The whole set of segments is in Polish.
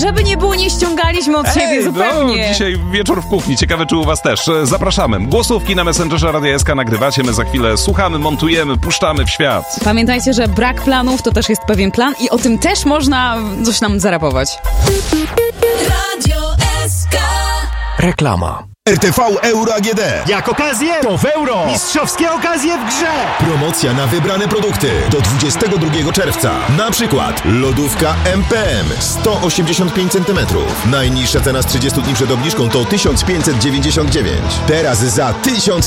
żeby nie było, nie ściągaliśmy od siebie zupełnie. No, dzisiaj wieczór w kuchni. Ciekawe, czy u was też. Zapraszamy. Głosówki na Messengerze Radia SK nagrywacie. My za chwilę słuchamy, montujemy, puszczamy w świat. Pamiętajcie, że brak planów to też jest pewien plan i o tym też można coś nam zarapować. Radio SK. Reklama. RTV Euro AGD. Jak okazję, to w euro. Mistrzowskie okazje w grze. Promocja na wybrane produkty do 22 czerwca. Na przykład lodówka MPM 185 cm. Najniższa cena z 30 dni przed obniżką to 1599. Teraz za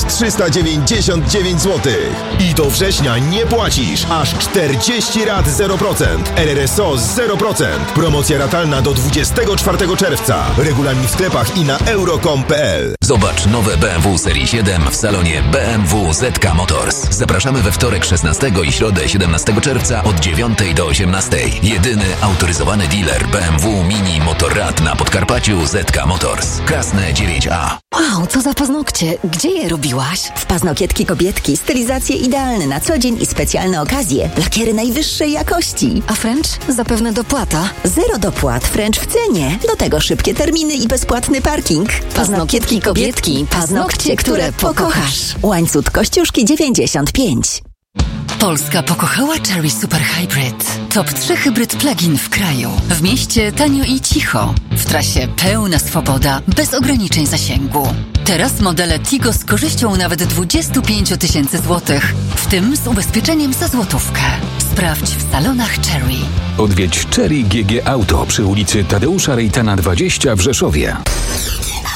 1399 zł. I do września nie płacisz. Aż 40 rat 0%. RRSO 0%. Promocja ratalna do 24 czerwca. Regulamin w sklepach i na euro.com.pl. Zobacz nowe BMW Serii 7 w salonie BMW ZK Motors. Zapraszamy we wtorek 16 i środę 17 czerwca od 9 do 18. Jedyny autoryzowany dealer BMW Mini Motorrad na Podkarpaciu ZK Motors. Krasne 9A. Wow, co za paznokcie. Gdzie je robiłaś? W Paznokietki Kobietki. Stylizacje idealne na co dzień i specjalne okazje. Lakiery najwyższej jakości. A French? Zapewne dopłata. Zero dopłat, French w cenie. Do tego szybkie terminy i bezpłatny parking. Paznokietki Kobietki. Paznokcie, które pokochasz. Łańcut Kościuszki 95. Polska pokochała Chery Super Hybrid. Top 3 hybryd plug-in w kraju. W mieście tanio i cicho. W trasie pełna swoboda, bez ograniczeń zasięgu. Teraz modele Tigo z korzyścią nawet 25 000 złotych, w tym z ubezpieczeniem za złotówkę. Sprawdź w salonach Chery. Odwiedź Chery GG Auto przy ulicy Tadeusza Rejtana 20 w Rzeszowie.